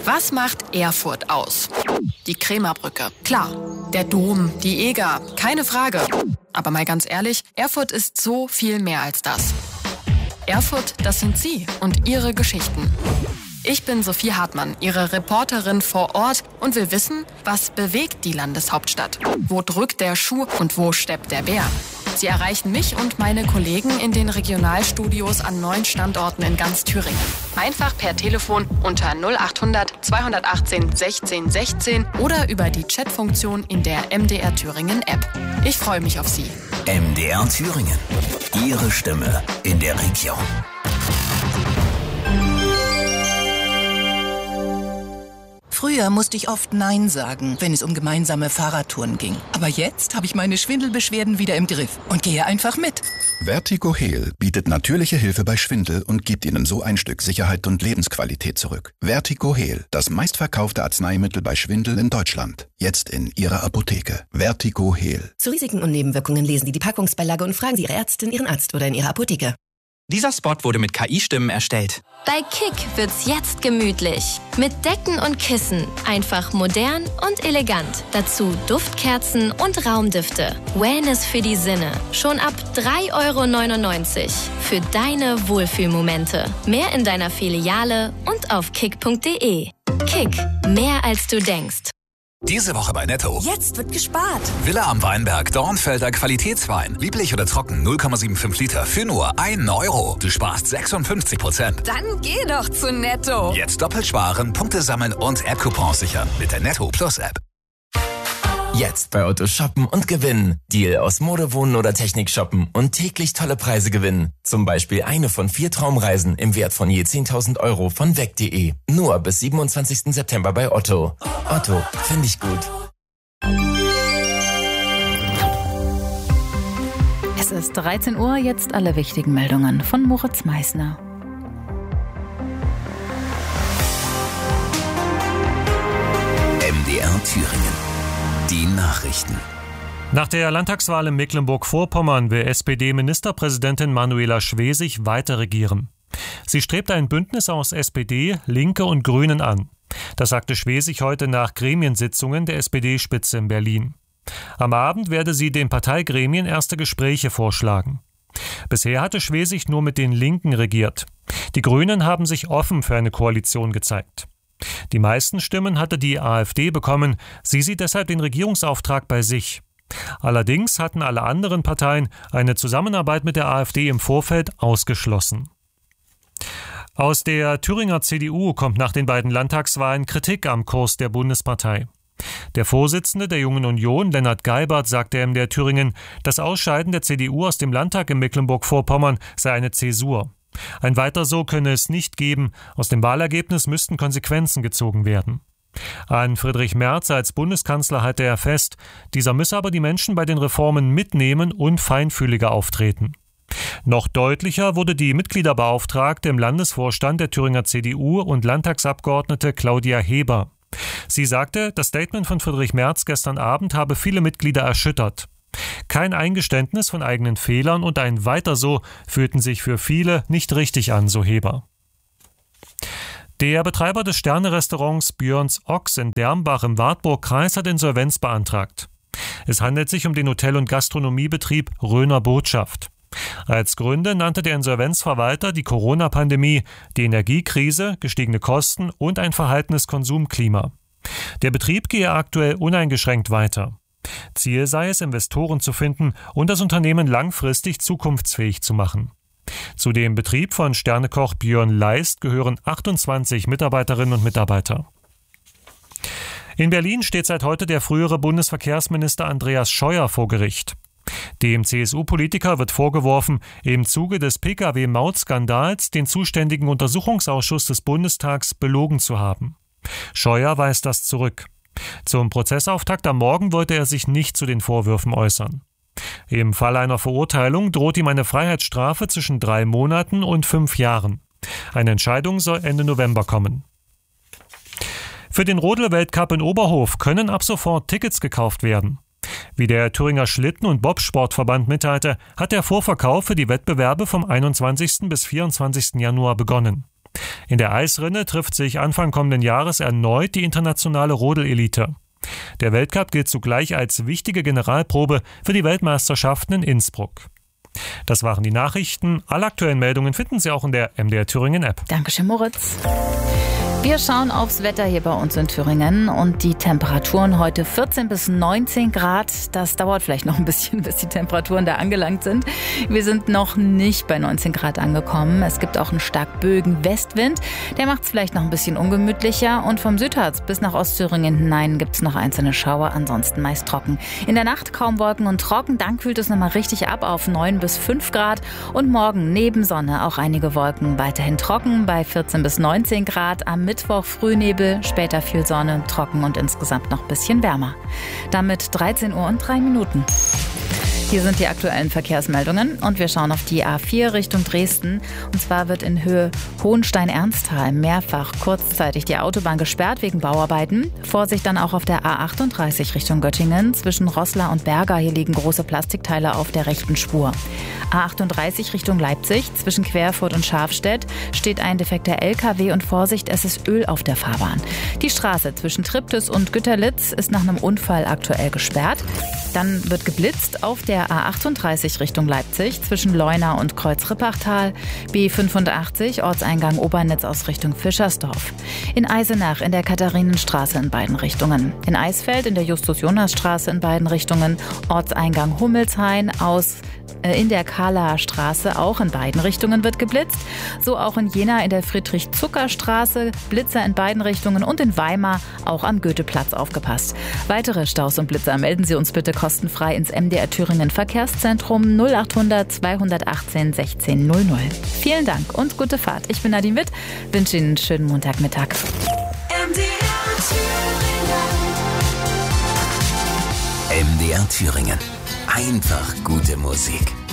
Was macht Erfurt aus? Die Krämerbrücke, klar. Der Dom, die Eger, keine Frage. Aber mal ganz ehrlich, Erfurt ist so viel mehr als das. Erfurt, das sind Sie und Ihre Geschichten. Ich bin Sophie Hartmann, Ihre Reporterin vor Ort und will wissen, was bewegt die Landeshauptstadt? Wo drückt der Schuh und wo steppt der Bär? Sie erreichen mich und meine Kollegen in den Regionalstudios an 9 Standorten in ganz Thüringen. Einfach per Telefon unter 0800 218 16 16 oder über die Chatfunktion in der MDR Thüringen App. Ich freue mich auf Sie. MDR Thüringen. Ihre Stimme in der Region. Früher musste ich oft Nein sagen, wenn es um gemeinsame Fahrradtouren ging. Aber jetzt habe ich meine Schwindelbeschwerden wieder im Griff und gehe einfach mit. Vertigo Heal bietet natürliche Hilfe bei Schwindel und gibt Ihnen so ein Stück Sicherheit und Lebensqualität zurück. Vertigo Heal, das meistverkaufte Arzneimittel bei Schwindel in Deutschland. Jetzt in Ihrer Apotheke. Vertigo Heal. Zu Risiken und Nebenwirkungen lesen Sie die Packungsbeilage und fragen Sie Ihre Ärztin, Ihren Arzt oder in Ihrer Apotheke. Dieser Spot wurde mit KI-Stimmen erstellt. Bei Kick wird's jetzt gemütlich. Mit Decken und Kissen. Einfach modern und elegant. Dazu Duftkerzen und Raumdüfte. Wellness für die Sinne. Schon ab 3,99 € für deine Wohlfühlmomente. Mehr in deiner Filiale und auf kick.de. Kick. Mehr als du denkst. Diese Woche bei Netto. Jetzt wird gespart. Villa am Weinberg, Dornfelder Qualitätswein. Lieblich oder trocken, 0,75 Liter für nur 1 €. Du sparst 56%. Dann geh doch zu Netto. Jetzt doppelt sparen, Punkte sammeln und App-Coupons sichern mit der Netto Plus App. Jetzt bei Otto shoppen und gewinnen. Deal aus Mode, Wohnen oder Technik shoppen und täglich tolle Preise gewinnen. Zum Beispiel eine von 4 Traumreisen im Wert von je 10.000 € von weg.de. Nur bis 27. September bei Otto. Otto, finde ich gut. Es ist 13 Uhr, jetzt alle wichtigen Meldungen von Moritz Meissner. MDR Thüringen. Die Nachrichten. Nach der Landtagswahl in Mecklenburg-Vorpommern will SPD-Ministerpräsidentin Manuela Schwesig weiter regieren. Sie strebt ein Bündnis aus SPD, Linke und Grünen an. Das sagte Schwesig heute nach Gremiensitzungen der SPD-Spitze in Berlin. Am Abend werde sie den Parteigremien erste Gespräche vorschlagen. Bisher hatte Schwesig nur mit den Linken regiert. Die Grünen haben sich offen für eine Koalition gezeigt. Die meisten Stimmen hatte die AfD bekommen, sie sieht deshalb den Regierungsauftrag bei sich. Allerdings hatten alle anderen Parteien eine Zusammenarbeit mit der AfD im Vorfeld ausgeschlossen. Aus der Thüringer CDU kommt nach den beiden Landtagswahlen Kritik am Kurs der Bundespartei. Der Vorsitzende der Jungen Union, Lennart Geibert, sagte in der Thüringen, das Ausscheiden der CDU aus dem Landtag in Mecklenburg-Vorpommern sei eine Zäsur. Ein Weiter so könne es nicht geben, aus dem Wahlergebnis müssten Konsequenzen gezogen werden. An Friedrich Merz als Bundeskanzler halte er fest, dieser müsse aber die Menschen bei den Reformen mitnehmen und feinfühliger auftreten. Noch deutlicher wurde die Mitgliederbeauftragte im Landesvorstand der Thüringer CDU und Landtagsabgeordnete Claudia Heber. Sie sagte, das Statement von Friedrich Merz gestern Abend habe viele Mitglieder erschüttert. Kein Eingeständnis von eigenen Fehlern und ein Weiter so fühlten sich für viele nicht richtig an, so Heber. Der Betreiber des Sterne-Restaurants Björns Ochs in Dermbach im Wartburg-Kreis hat Insolvenz beantragt. Es handelt sich um den Hotel- und Gastronomiebetrieb Röner Botschaft. Als Gründe nannte der Insolvenzverwalter die Corona-Pandemie, die Energiekrise, gestiegene Kosten und ein verhaltenes Konsumklima. Der Betrieb gehe aktuell uneingeschränkt weiter. Ziel sei es, Investoren zu finden und das Unternehmen langfristig zukunftsfähig zu machen. Zu dem Betrieb von Sternekoch Björn Leist gehören 28 Mitarbeiterinnen und Mitarbeiter. In Berlin steht seit heute der frühere Bundesverkehrsminister Andreas Scheuer vor Gericht. Dem CSU-Politiker wird vorgeworfen, im Zuge des Pkw-Maut-Skandals den zuständigen Untersuchungsausschuss des Bundestags belogen zu haben. Scheuer weist das zurück. Zum Prozessauftakt am Morgen wollte er sich nicht zu den Vorwürfen äußern. Im Fall einer Verurteilung droht ihm eine Freiheitsstrafe zwischen 3 Monaten und 5 Jahren. Eine Entscheidung soll Ende November kommen. Für den Rodel-Weltcup in Oberhof können ab sofort Tickets gekauft werden. Wie der Thüringer Schlitten- und Bobsportverband mitteilte, hat der Vorverkauf für die Wettbewerbe vom 21. bis 24. Januar begonnen. In der Eisrinne trifft sich Anfang kommenden Jahres erneut die internationale Rodelelite. Der Weltcup gilt zugleich als wichtige Generalprobe für die Weltmeisterschaften in Innsbruck. Das waren die Nachrichten. Alle aktuellen Meldungen finden Sie auch in der MDR Thüringen App. Dankeschön, Moritz. Wir schauen aufs Wetter hier bei uns in Thüringen und die Temperaturen heute 14 bis 19 Grad. Das dauert vielleicht noch ein bisschen, bis die Temperaturen da angelangt sind. Wir sind noch nicht bei 19 Grad angekommen. Es gibt auch einen stark böigen Westwind. Der macht es vielleicht noch ein bisschen ungemütlicher. Und vom Südharz bis nach Ostthüringen hinein gibt es noch einzelne Schauer, ansonsten meist trocken. In der Nacht kaum Wolken und trocken, dann kühlt es nochmal richtig ab auf 9 bis 5 Grad. Und morgen neben Sonne auch einige Wolken, weiterhin trocken bei 14 bis 19 Grad. Am Mittwoch Frühnebel, später viel Sonne, trocken und insgesamt noch ein bisschen wärmer. Damit 13 Uhr und 3 Minuten. Hier sind die aktuellen Verkehrsmeldungen und wir schauen auf die A4 Richtung Dresden. Und zwar wird in Höhe Hohenstein-Ernsthal mehrfach kurzzeitig die Autobahn gesperrt wegen Bauarbeiten. Vorsicht dann auch auf der A38 Richtung Göttingen. Zwischen Roßla und Berga, hier liegen große Plastikteile auf der rechten Spur. A38 Richtung Leipzig, zwischen Querfurt und Schafstedt steht ein defekter LKW und Vorsicht, es ist Öl auf der Fahrbahn. Die Straße zwischen Triptis und Güterlitz ist nach einem Unfall aktuell gesperrt. Dann wird geblitzt auf der A38 Richtung Leipzig zwischen Leuna und Kreuz-Rippachtal, B85 Ortseingang Obernitz aus Richtung Fischersdorf. In Eisenach in der Katharinenstraße in beiden Richtungen. In Eisfeld in der Justus-Jonas-Straße in beiden Richtungen, Ortseingang Hummelshain aus in der Kahler Straße auch in beiden Richtungen wird geblitzt. So auch in Jena in der Friedrich-Zucker-Straße, Blitzer in beiden Richtungen und in Weimar auch am Goetheplatz aufgepasst. Weitere Staus und Blitzer melden Sie uns bitte kostenfrei ins MDR Thüringen Verkehrszentrum 0800 218 1600. Vielen Dank und gute Fahrt. Ich bin Nadine Witt, wünsche Ihnen einen schönen Montagmittag. MDR Thüringen. Einfach gute Musik.